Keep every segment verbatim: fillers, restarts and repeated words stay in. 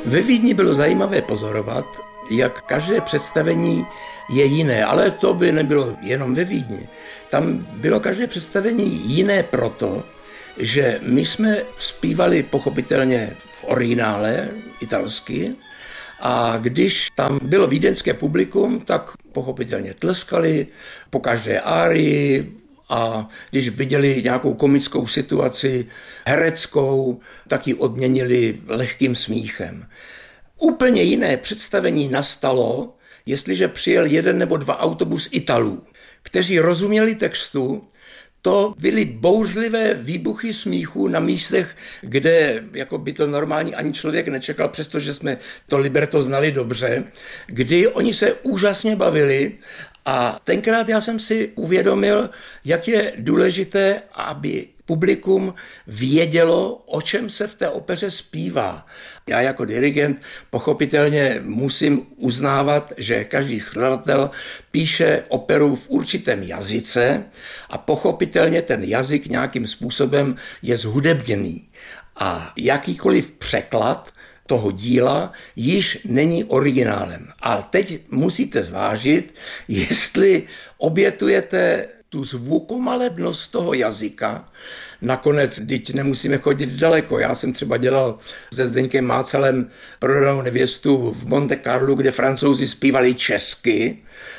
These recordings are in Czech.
Ve Vídni bylo zajímavé pozorovat, jak každé představení je jiné, ale to by nebylo jenom ve Vídni. Tam bylo každé představení jiné proto, že my jsme zpívali pochopitelně v originále italsky a když tam bylo vídeňské publikum, tak pochopitelně tleskali po každé árii a když viděli nějakou komickou situaci hereckou, tak ji odměnili lehkým smíchem. Úplně jiné představení nastalo, jestliže přijel jeden nebo dva autobus Italů, kteří rozuměli textu. To byly bouřlivé výbuchy smíchu na místech, kde jako by to normální ani člověk nečekal, přestože jsme to libreto znali dobře, kdy oni se úžasně bavili a tenkrát já jsem si uvědomil, jak je důležité, aby publikum vědělo, o čem se v té opeře zpívá. Já jako dirigent pochopitelně musím uznávat, že každý skladatel píše operu v určitém jazyce a pochopitelně ten jazyk nějakým způsobem je zhudebněný. A jakýkoliv překlad toho díla již není originálem. A teď musíte zvážit, jestli obětujete tu zvukomalebnost toho jazyka. Nakonec, teď nemusíme chodit daleko. Já jsem třeba dělal se Zdeňkem Mácelem Prodanou nevěstu v Monte Carlu, kde Francouzi zpívali česky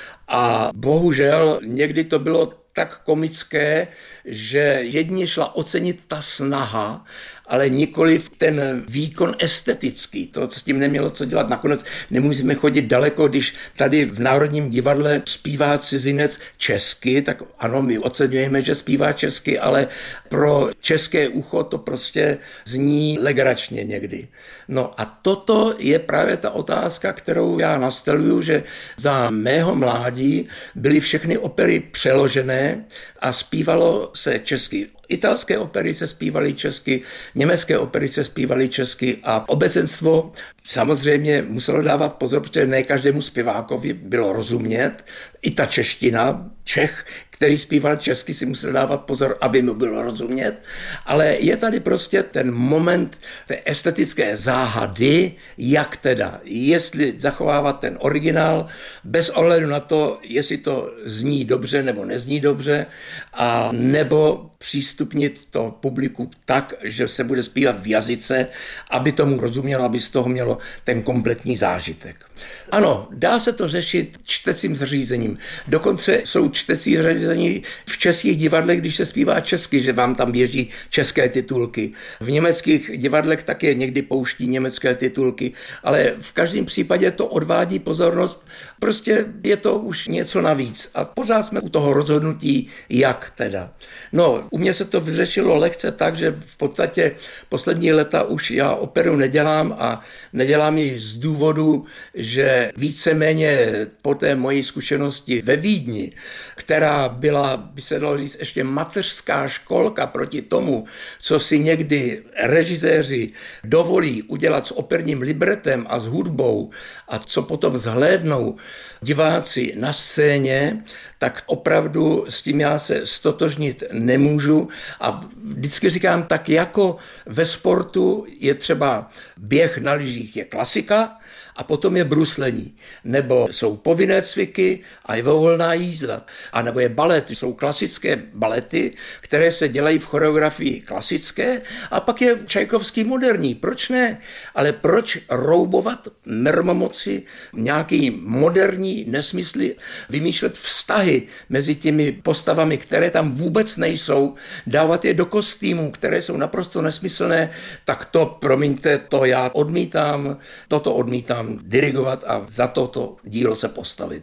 a bohužel někdy to bylo tak komické, že jedni šla ocenit ta snaha, ale nikoliv ten výkon estetický. To s tím nemělo co dělat. Nakonec nemusíme chodit daleko, když tady v Národním divadle zpívá cizinec česky, tak ano, my oceňujeme, že zpívá česky, ale pro české ucho to prostě zní legračně někdy. No a toto je právě ta otázka, kterou já nastaluju, že za mého mládí byly všechny opery přeložené a zpívalo se česky. Italské opery se zpívaly česky, německé opery se zpívaly česky a obecenstvo samozřejmě muselo dávat pozor, protože ne každému zpěvákovi bylo rozumět. I ta čeština, Čech, který zpíval česky, si musel dávat pozor, aby mu bylo rozumět. Ale je tady prostě ten moment té estetické záhady, jak teda, jestli zachovávat ten originál, bez ohledu na to, jestli to zní dobře nebo nezní dobře, a nebo přístupnit to publiku tak, že se bude zpívat v jazyce, aby tomu rozumělo, aby z toho mělo ten kompletní zážitek. Ano, dá se to řešit čtecím zařízením. Dokonce jsou čtecí zařízení v českých divadlech, když se zpívá česky, že vám tam běží české titulky. V německých divadlech také někdy pouští německé titulky, ale v každém případě to odvádí pozornost. Prostě je to už něco navíc a pořád jsme u toho rozhodnutí, jak teda. No, u mě se to vyřešilo lehce tak, že v podstatě poslední léta už já operu nedělám a nedělám ji z důvodu, že víceméně po té mojí zkušenosti ve Vídni, která byla, by se dalo říct, ještě mateřská školka proti tomu, co si někdy režiséři dovolí udělat s operním libretem a s hudbou a co potom zhlédnou diváci na scéně, tak opravdu s tím já se stotožnit nemůžu a vždycky říkám, tak jako ve sportu je třeba běh na lyžích je klasika a potom je bruslení, nebo jsou povinné cviky a je volná jízda, a nebo je balet, jsou klasické balety, které se dělají v choreografii klasické a pak je Čajkovský moderní, proč ne? Ale proč roubovat mermomoci nějaký moderní nesmysly, vymýšlet vztahy mezi těmi postavami, které tam vůbec nejsou, dávat je do kostýmů, které jsou naprosto nesmyslné, tak to, promiňte, to já odmítám, toto odmítám dirigovat a za toto dílo se postavit.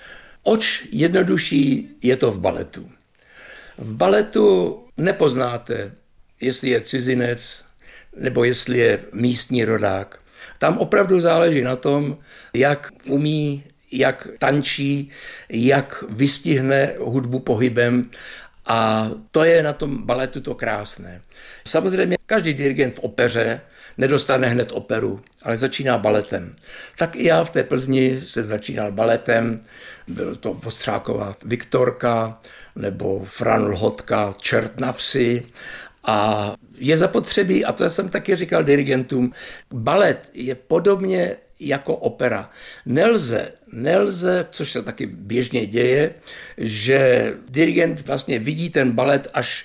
Oč jednodušší je to v baletu. V baletu nepoznáte, jestli je cizinec nebo jestli je místní rodák. Tam opravdu záleží na tom, jak umí, jak tančí, jak vystihne hudbu pohybem. A to je na tom baletu to krásné. Samozřejmě každý dirigent v opeře nedostane hned operu, ale začíná baletem. Tak i já v té Plzni se začínal baletem, byl to Vostřáková Viktorka nebo Fran Lhotka Čert na vsi A je zapotřebí, a to jsem taky říkal dirigentům, balet je podobně jako opera. Nelze, nelze, což se taky běžně děje, že dirigent vlastně vidí ten balet až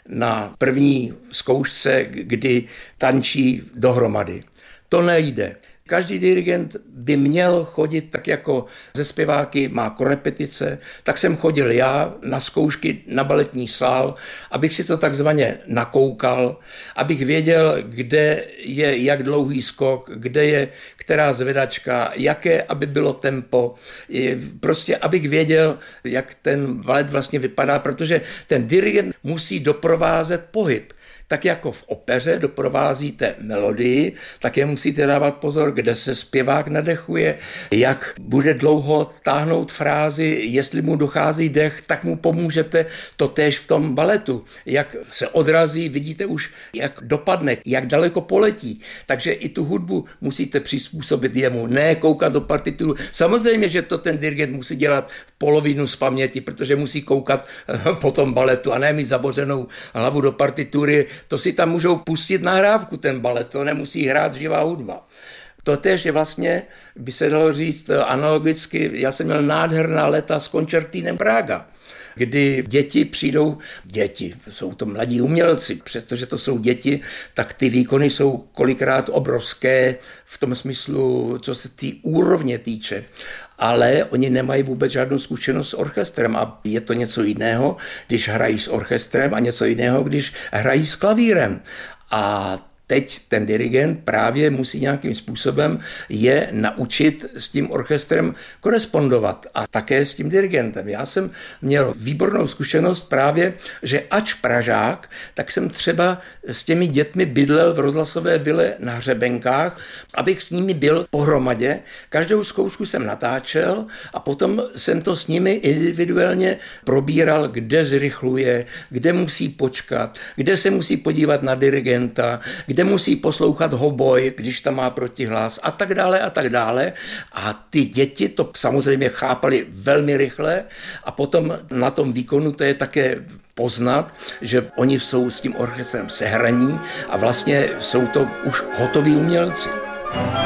na první zkoušce, kdy tančí dohromady. To nejde. Každý dirigent by měl chodit tak jako ze zpěváky má korepetice, tak jsem chodil já na zkoušky na baletní sál, abych si to takzvaně nakoukal, abych věděl, kde je jak dlouhý skok, kde je která zvedačka, jaké, aby bylo tempo. Prostě abych věděl, jak ten balet vlastně vypadá, protože ten dirigent musí doprovázet pohyb. Tak jako v opeře doprovázíte melodii, tak je musíte dávat pozor, kde se zpěvák nadechuje, jak bude dlouho táhnout frázi, jestli mu dochází dech, tak mu pomůžete, to též v tom baletu. Jak se odrazí, vidíte už, jak dopadne, jak daleko poletí. Takže i tu hudbu musíte přizpůsobit jemu, ne koukat do partituru. Samozřejmě, že to ten dirigent musí dělat polovinu z paměti, protože musí koukat po tom baletu a ne mít zabořenou hlavu do partitury. To si tam můžou pustit nahrávku, ten balet, to nemusí hrát živá hudba. To též je vlastně, by se dalo říct analogicky, já jsem měl nádherná léta s koncertínem Praga, kdy děti přijdou, děti, jsou to mladí umělci, přestože to jsou děti, tak ty výkony jsou kolikrát obrovské v tom smyslu, co se té úrovně týče. Ale oni nemají vůbec žádnou zkušenost s orchestrem a je to něco jiného, když hrají s orchestrem a něco jiného, když hrají s klavírem. A teď ten dirigent právě musí nějakým způsobem je naučit s tím orchestrem korespondovat a také s tím dirigentem. Já jsem měl výbornou zkušenost právě, že ač Pražák, tak jsem třeba s těmi dětmi bydlel v rozhlasové vile na Hřebenkách, abych s nimi byl pohromadě. Každou zkoušku jsem natáčel a potom jsem to s nimi individuálně probíral, kde zrychluje, kde musí počkat, kde se musí podívat na dirigenta, kde musí poslouchat hoboj, když tam má protihlas a tak dále a tak dále. A ty děti to samozřejmě chápali velmi rychle a potom na tom výkonu to je také poznat, že oni jsou s tím orchestrem sehraní a vlastně jsou to už hotoví umělci.